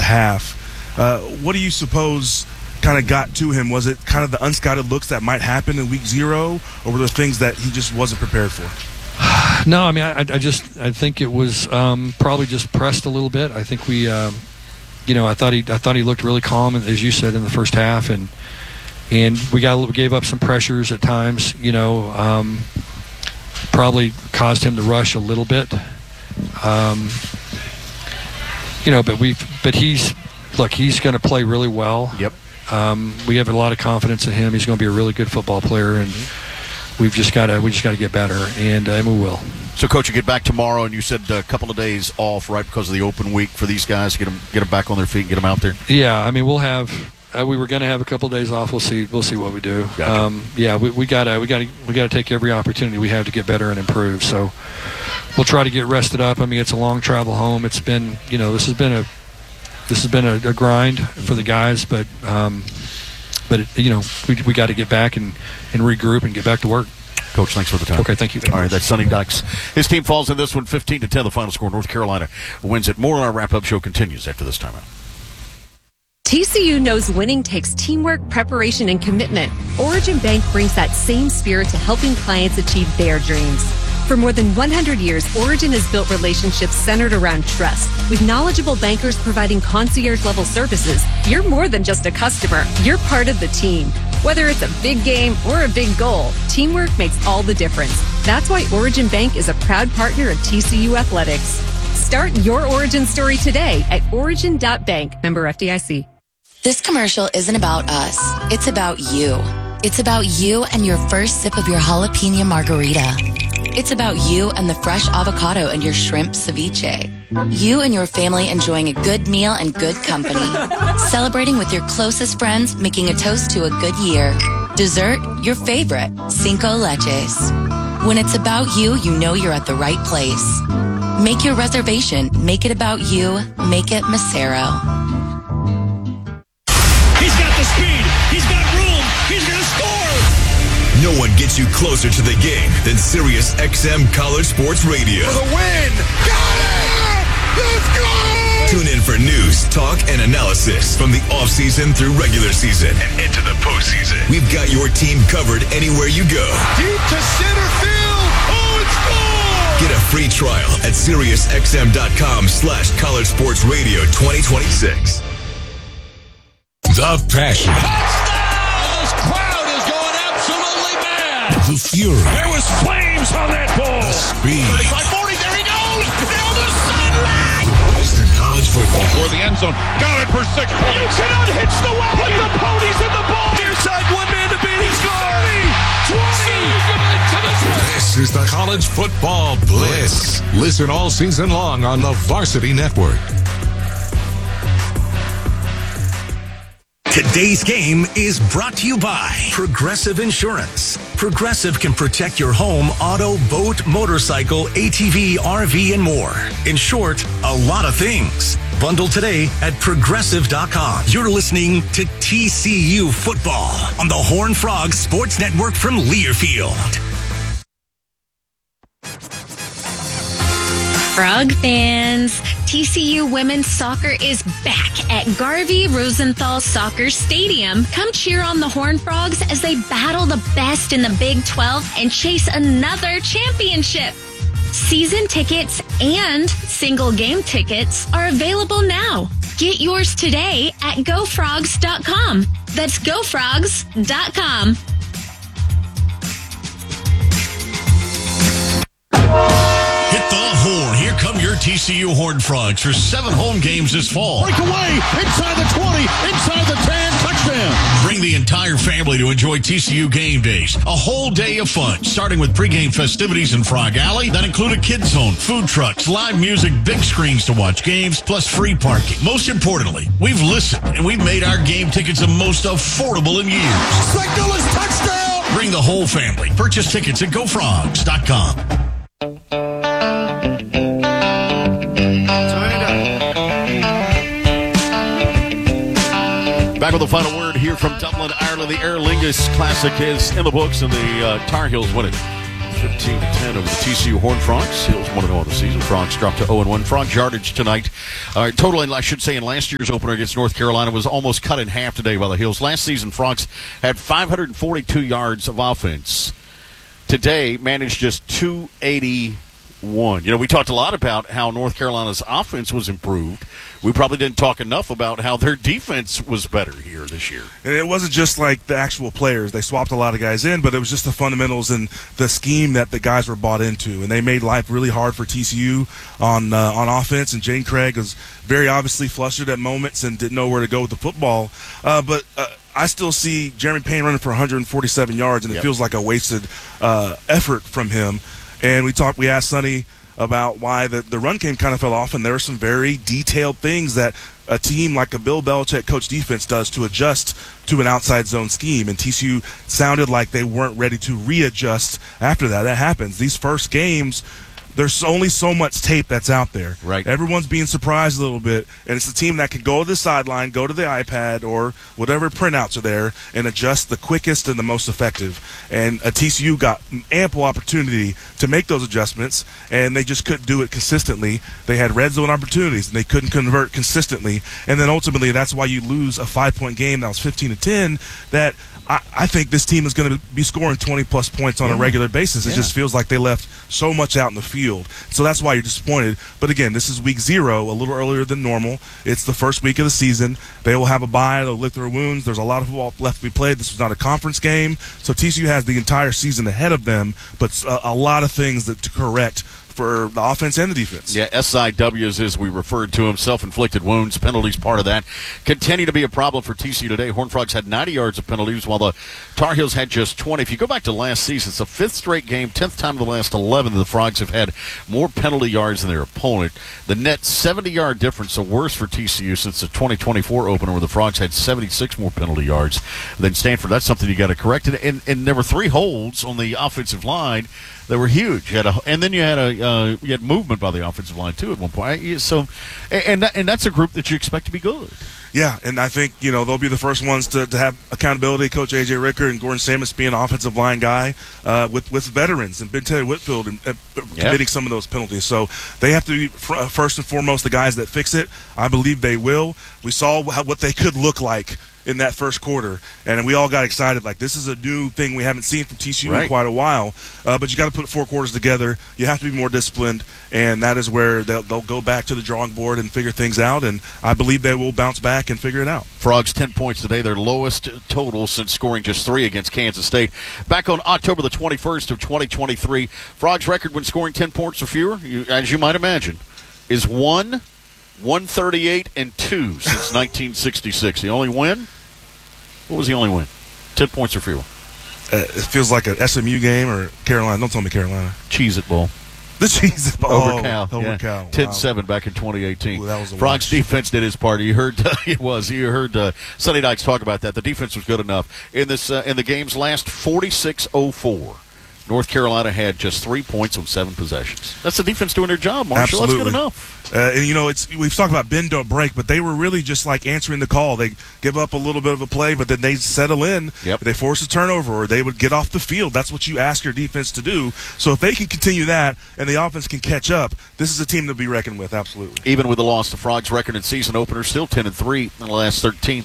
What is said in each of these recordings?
half. What do you suppose kind of got to him? Was it kind of the unscouted looks that might happen in week 0, or were there things that he just wasn't prepared for? No, I mean, I think it was probably just pressed a little bit. I think we, I thought he looked really calm, as you said, in the first half, and we gave up some pressures at times. Probably caused him to rush a little bit. But he's going to play really well. Yep. We have a lot of confidence in him. He's going to be a really good football player, and we just got to get better, and we will. So, Coach, you get back tomorrow, and you said a couple of days off, right, because of the open week for these guys, get them back on their feet, and get them out there. Yeah, I mean, we'll have. We were going to have a couple of days off. We'll see what we do. Gotcha. We got to take every opportunity we have to get better and improve. So we'll try to get rested up. I mean, it's a long travel home. It's been, this has been a grind for the guys, but we got to get back and regroup and get back to work. Coach, thanks for the time. Okay, thank you. All right, that's Sonny Dykes. His team falls in this one 15-10. The final score, North Carolina wins it. More on our wrap-up show continues after this timeout. TCU knows winning takes teamwork, preparation, and commitment. Origin Bank brings that same spirit to helping clients achieve their dreams. For more than 100 years, Origin has built relationships centered around trust. With knowledgeable bankers providing concierge-level services, you're more than just a customer. You're part of the team. Whether it's a big game or a big goal, teamwork makes all the difference. That's why Origin Bank is a proud partner of TCU Athletics. Start your Origin story today at origin.bank. Member FDIC. This commercial isn't about us. It's about you. It's about you and your first sip of your jalapeno margarita. It's about you and the fresh avocado and your shrimp ceviche. You and your family enjoying a good meal and good company. Celebrating with your closest friends, making a toast to a good year. Dessert, your favorite, Cinco Leches. When it's about you, you know you're at the right place. Make your reservation. Make it about you. Make it Macero. He's got the speed. He's got room. He's going to score. No one gets you closer to the game than Sirius XM College Sports Radio. For the win. Got it! Let's go! Tune in for news, talk, and analysis from the offseason through regular season and into the postseason. We've got your team covered anywhere you go. Deep to center field. Oh, it's gone! Get a free trial at SiriusXM.com/College Sports Radio 2026. The passion. Touchdown! This crowd is going absolutely mad. The fury. There was flames on that ball. The speed. 35-40, there he goes! Down the sideline! Western College football. For the end zone. Got it for 6 points. You cannot hitch the wagon. Put the ponies in the ball. Near side, one man to beat. He's gone. 20. This is the College Football Blitz. Listen all season long on the Varsity Network. Today's game is brought to you by Progressive Insurance. Progressive can protect your home, auto, boat, motorcycle, ATV, RV, and more. In short, a lot of things. Bundle today at Progressive.com. You're listening to TCU Football on the Horned Frog Sports Network from Learfield. Frog fans, TCU women's soccer is back at Garvey Rosenthal Soccer Stadium. Come cheer on the Horned Frogs as they battle the best in the Big 12 and chase another championship. Season tickets and single game tickets are available now. Get yours today at GoFrogs.com. That's GoFrogs.com. Hit the horn. Here come your TCU Horned Frogs for 7 home games this fall. Breakaway inside the 20, inside the 10, touchdown. Bring the entire family to enjoy TCU game days. A whole day of fun, starting with pregame festivities in Frog Alley that include a kids zone, food trucks, live music, big screens to watch games, plus free parking. Most importantly, we've listened and we've made our game tickets the most affordable in years. St. Louis touchdown. Bring the whole family. Purchase tickets at GoFrogs.com. Back with the final word here from Dublin, Ireland. The Aer Lingus Classic is in the books, and the Tar Heels win it 15-10 over the TCU Horned Frogs. Hills 1-0 on the season. Frogs dropped to 0-1. Frog yardage tonight. Total, I should say, in last year's opener against North Carolina was almost cut in half today by the Hills. Last season, Frogs had 542 yards of offense. Today, managed just 281. You know, we talked a lot about how North Carolina's offense was improved. We probably didn't talk enough about how their defense was better here this year. And it wasn't just like the actual players. They swapped a lot of guys in, but it was just the fundamentals and the scheme that the guys were bought into. And they made life really hard for TCU on offense. And Jane Craig was very obviously flustered at moments and didn't know where to go with the football. But I still see Jeremy Payne running for 147 yards, and it feels like a wasted effort from him. And we asked Sonny about why the run game kind of fell off, and there are some very detailed things that a team like a Bill Belichick coach defense does to adjust to an outside zone scheme. And TCU sounded like they weren't ready to readjust after that. That happens. These first games, there's only so much tape that's out there. Right. Everyone's being surprised a little bit, and it's a team that can go to the sideline, go to the iPad or whatever printouts are there, and adjust the quickest and the most effective. And TCU got ample opportunity to make those adjustments, and they just couldn't do it consistently. They had red zone opportunities, and they couldn't convert consistently. And then ultimately, that's why you lose a 5-point game that was 15-10 that I think this team is going to be scoring 20-plus points on a regular basis. It just feels like they left so much out in the field. So that's why you're disappointed. But, again, this is week 0, a little earlier than normal. It's the first week of the season. They will have a bye. They'll lick their wounds. There's a lot of football left to be played. This was not a conference game. So TCU has the entire season ahead of them, but a lot of things to correct for the offense and the defense. Yeah, SIWs, as we referred to them, self-inflicted wounds, penalties, part of that. Continue to be a problem for TCU today. Horned Frogs had 90 yards of penalties, while the Tar Heels had just 20. If you go back to last season, it's the 5th straight game, 10th time in the last 11 that the Frogs have had more penalty yards than their opponent. The net 70-yard difference, the worst for TCU since the 2024 opener, where the Frogs had 76 more penalty yards than Stanford. That's something you got to correct. And there were 3 holds on the offensive line that were huge. And then you had movement by the offensive line too at one point. So, and that's a group that you expect to be good. Yeah, and I think they'll be the first ones to have accountability. Coach A.J. Ricker and Gordon Samus being an offensive line guy with veterans, and Ben Terry Whitfield committing some of those penalties. So they have to be first and foremost the guys that fix it. I believe they will. We saw what they could look like in that first quarter, and we all got excited. Like, this is a new thing we haven't seen from TCU in quite a while. But you got to put 4 quarters together. You have to be more disciplined, and that is where they'll go back to the drawing board and figure things out. And I believe they will bounce back and figure it out. Frogs 10 points today, their lowest total since scoring just 3 against Kansas State. Back on October the 21st of 2023, Frogs' record when scoring 10 points or fewer, as you might imagine, is 138-2 since 1966. The only win? What was the only win? 10 points or fewer. It feels like a SMU game or Carolina. Don't tell me Carolina. Cheez-It Bowl. The Cheez-It Bowl. Over Cal. Over Cal. 10-7 back in 2018. Ooh, that was a Frogs watch. defense did his part. You heard it was. You heard Sunday nights talk about that. The defense was good enough. In the game's last 46-04. North Carolina had just 3 points on 7 possessions. That's the defense doing their job, Marshall. Absolutely. That's good enough. We've talked about bend, don't break, but they were really just like answering the call. They give up a little bit of a play, but then they settle in. Yep. They force a turnover, or they would get off the field. That's what you ask your defense to do. So if they can continue that and the offense can catch up, this is a team to be reckoned with, absolutely. Even with the loss, the Frogs' record in season opener still 10-3 in the last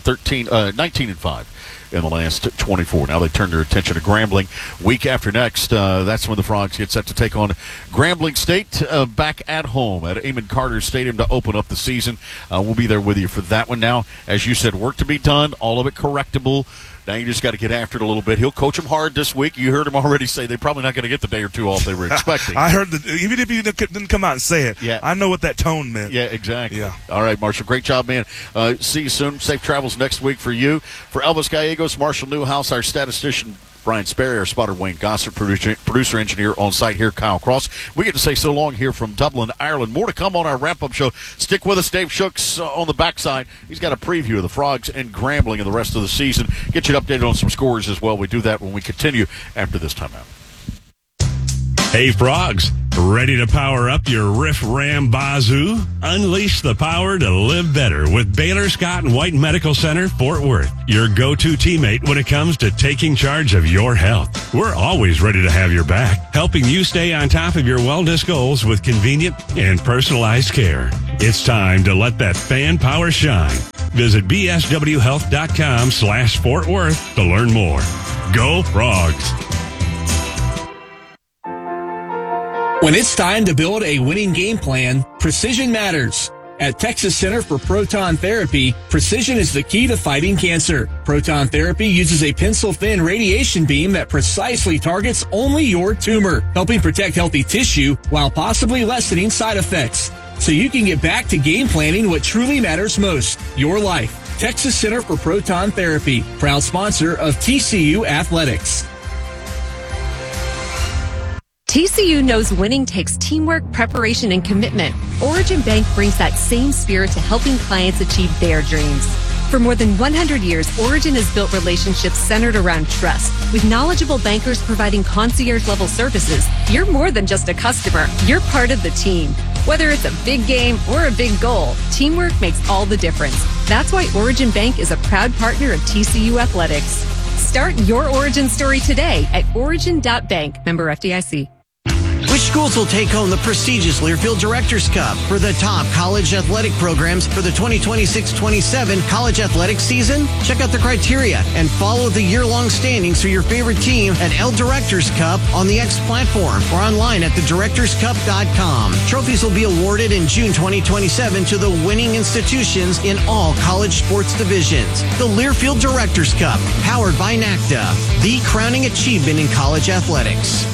19-5. In the last 24. Now they turn their attention to Grambling. Week after next, that's when the Frogs get set to take on Grambling State back at home at Amon Carter Stadium to open up the season. We'll be there with you for that one. Now, as you said, work to be done, all of it correctable. Now you just got to get after it a little bit. He'll coach them hard this week. You heard him already say they're probably not going to get the day or 2 off they were expecting. I heard that even if he didn't come out and say it, Yeah. I know what that tone meant. Yeah, exactly. Yeah. All right, Marshall. Great job, man. See you soon. Safe travels next week for you. For Elvis Gallegos, Marshall Newhouse, our statistician, Brian Sperry, our spotter, Wayne Gossett, producer, engineer on site here, Kyle Cross. We get to say so long here from Dublin, Ireland. More to come on our wrap-up show. Stick with us. Dave Shooks on the backside. He's got a preview of the Frogs and Grambling and the rest of the season. Get you updated on some scores as well. We do that when we continue after this timeout. Hey, Frogs, Ready to power up your Riff Ram Bazoo? Unleash the power to live better with Baylor Scott and White Medical Center, Fort Worth, your go-to teammate when it comes to taking charge of your health. We're always ready to have your back, helping you stay on top of your wellness goals with convenient and personalized care. It's time to let that fan power shine. Visit bswhealth.com/Fort Worth to learn more. Go Frogs! When it's time to build a winning game plan, precision matters. At Texas Center for Proton Therapy, precision is the key to fighting cancer. Proton therapy uses a pencil-thin radiation beam that precisely targets only your tumor, helping protect healthy tissue while possibly lessening side effects. So you can get back to game planning what truly matters most, your life. Texas Center for Proton Therapy, proud sponsor of TCU Athletics. TCU knows winning takes teamwork, preparation, and commitment. Origin Bank brings that same spirit to helping clients achieve their dreams. For more than 100 years, Origin has built relationships centered around trust. With knowledgeable bankers providing concierge-level services, you're more than just a customer. You're part of the team. Whether it's a big game or a big goal, teamwork makes all the difference. That's why Origin Bank is a proud partner of TCU Athletics. Start your Origin story today at origin.bank. Member FDIC. Which schools will take home the prestigious Learfield Directors Cup for the top college athletic programs for the 2026-27 college athletics season? Check out the criteria and follow the year-long standings for your favorite team at L Directors Cup on the X platform or online at thedirectorscup.com. Trophies will be awarded in June 2027 to the winning institutions in all college sports divisions. The Learfield Directors Cup, powered by NACDA, the crowning achievement in college athletics.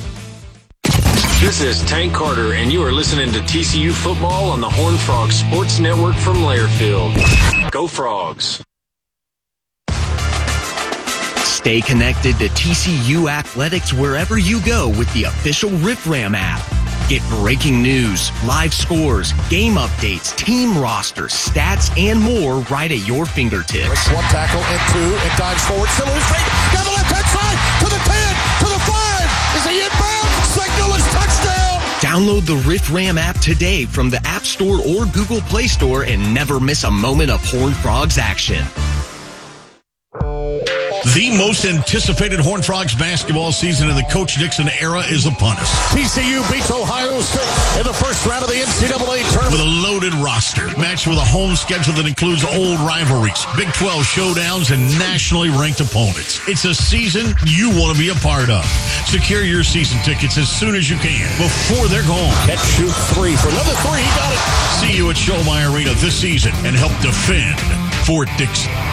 This is Tank Carter, and you are listening to TCU Football on the Horned Frogs Sports Network from Learfield. Go Frogs! Stay connected to TCU Athletics wherever you go with the official Riff Ram app. Get breaking news, live scores, game updates, team rosters, stats, and more right at your fingertips. It's one tackle and two, and dives forward, still in his feet, down the left-hand side, to the 10, to the 5, is he inbound? Signal is touchdown! Download the Riff Ram app today from the App Store or Google Play Store and never miss a moment of Horned Frogs action. The most anticipated Horned Frogs basketball season in the Coach Dixon era is upon us. TCU beats Ohio State in the first round of the NCAA tournament. With a loaded roster, matched with a home schedule that includes old rivalries, Big 12 showdowns, and nationally ranked opponents. It's a season you want to be a part of. Secure your season tickets as soon as you can, before they're gone. Catch, shoot, three for another three. He got it. See you at Schollmeyer Arena this season and help defend Fort Dixon.